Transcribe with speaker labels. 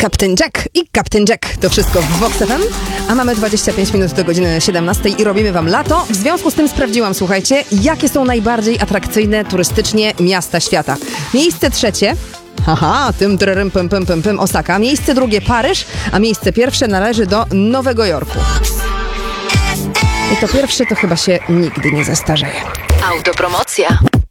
Speaker 1: Captain Jack. To wszystko w Vox FM, a mamy 25 minut do godziny 17 i robimy wam lato. W związku z tym sprawdziłam, słuchajcie, jakie są najbardziej atrakcyjne turystycznie miasta świata. Miejsce trzecie, Osaka. Miejsce drugie Paryż, a miejsce pierwsze należy do Nowego Jorku. I to pierwsze to chyba się nigdy nie zestarzeje.
Speaker 2: Autopromocja.